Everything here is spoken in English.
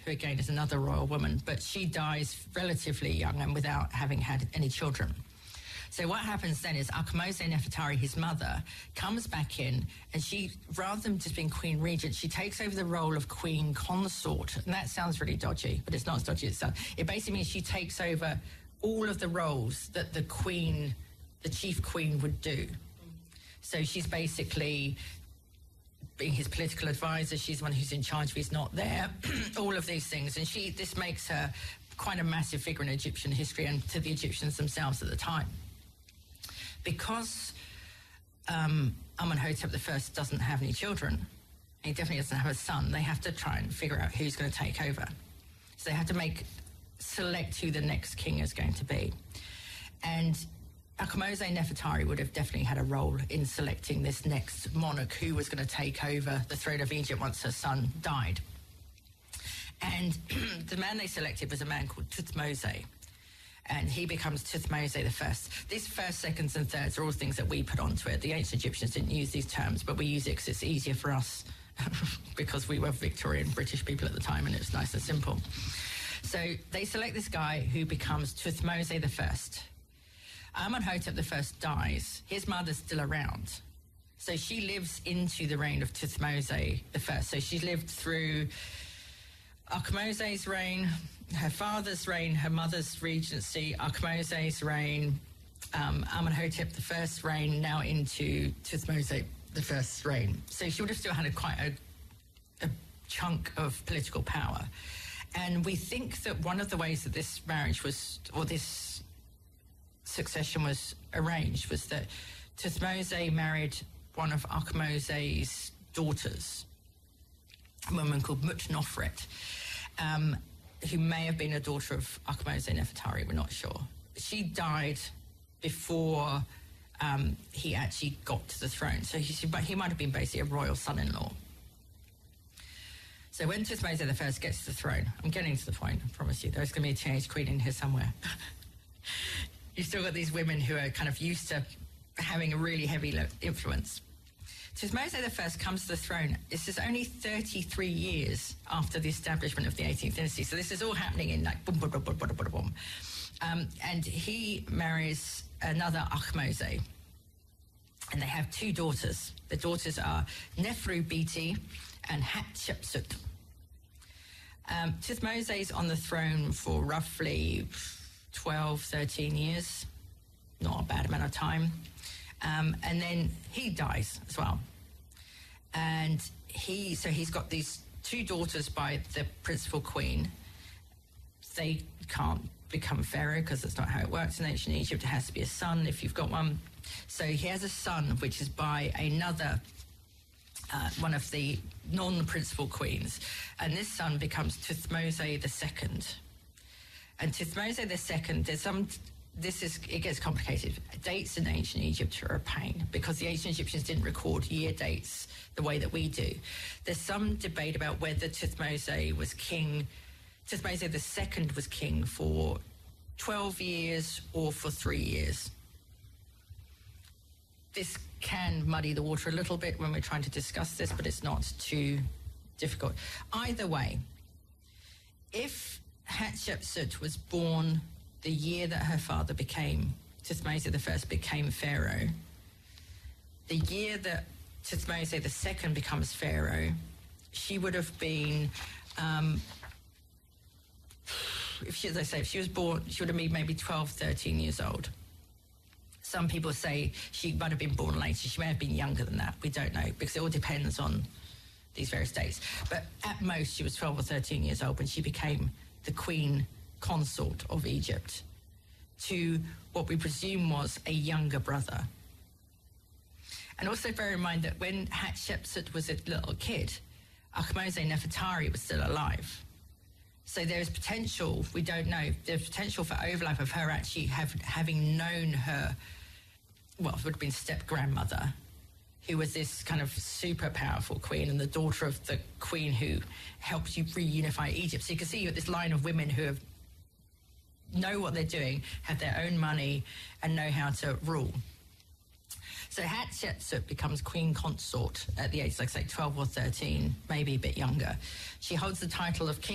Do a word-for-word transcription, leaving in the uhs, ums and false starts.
who again is another royal woman, but she dies relatively young and without having had any children. So what happens then is Ahmose Nefertari, his mother, comes back in, and she, rather than just being Queen Regent, she takes over the role of Queen Consort. And that sounds really dodgy, but it's not as dodgy as it sounds. It basically means she takes over all of the roles that the Queen, the chief Queen, would do. So she's basically being his political advisor. She's the one who's in charge if he's not there. All of these things. And she, this makes her quite a massive figure in Egyptian history and to the Egyptians themselves at the time. Because um, Amenhotep the First doesn't have any children, and he definitely doesn't have a son, they have to try and figure out who's going to take over. So they have to make, select who the next king is going to be. And Ahmose Nefertari would have definitely had a role in selecting this next monarch who was going to take over the throne of Egypt once her son died. And the man they selected was a man called Thutmose. And he becomes Thutmose the First. These first, seconds, and thirds are all things that we put onto it. The ancient Egyptians didn't use these terms, but we use it because it's easier for us because we were Victorian British people at the time, and it was nice and simple. So they select this guy who becomes Thutmose the First. Amenhotep the First dies. His mother's still around. So she lives into the reign of Thutmose the First. So she's lived through Ahmose's reign, her father's reign, her mother's regency, Ahmose's reign, um, Amenhotep the First's reign, now into Thutmose the First's reign. So she would have still had a, quite a, a chunk of political power. And we think that one of the ways that this marriage was, or this succession was arranged, was that Thutmose married one of Ahmose's daughters, a woman called Mutnofret, um, who may have been a daughter of Ahmose Nefertari, we're not sure. She died before um, he actually got to the throne, so he, he might have been basically a royal son-in-law. So when Thutmose the First gets to the throne, I'm getting to the point, I promise you, there's going to be a teenage queen in here somewhere. You've still got these women who are kind of used to having a really heavy influence. Thutmose the First comes to the throne. This is only thirty-three years after the establishment of the eighteenth dynasty. So this is all happening in like boom, boom, boom, boom, boom, boom, boom. Um, and he marries another Ahmose. And they have two daughters. The daughters are Neferu-Biti and Hatshepsut. Um, Thutmose is on the throne for roughly twelve, thirteen years. Not a bad amount of time. Um, and then he dies as well. And he, so he's got these two daughters by the principal queen. They can't become pharaoh because that's not how it works in ancient Egypt. It has to be a son if you've got one. So he has a son, which is by another, uh, one of the non-principal queens. And this son becomes Thutmose the Second. And Thutmose the Second, there's some... This is, it gets complicated. Dates in ancient Egypt are a pain because the ancient Egyptians didn't record year dates the way that we do. There's some debate about whether Thutmose was king, Thutmose the Second was king for twelve years or for three years. This can muddy the water a little bit when we're trying to discuss this, but it's not too difficult. Either way, if Hatshepsut was born the year that her father became, Thutmose the First became pharaoh, the year that Thutmose the Second becomes pharaoh, she would have been, um, if she, as I say, if she was born, she would have been maybe twelve, thirteen years old. Some people say she might have been born later. She may have been younger than that. We don't know because it all depends on these various dates. But at most, she was twelve or thirteen years old when she became the queen consort of Egypt to what we presume was a younger brother. And also bear in mind that when Hatshepsut was a little kid, Ahmose Nefertari was still alive. So there's potential, we don't know, there's potential for overlap of her actually have, having known her, well, it would have been step-grandmother, who was this kind of super powerful queen and the daughter of the queen who helped you reunify Egypt. So you can see you have this line of women who have know what they're doing, have their own money, and know how to rule. So Hatshepsut becomes queen consort at the age, like say, twelve or thirteen, maybe a bit younger. She holds the title of king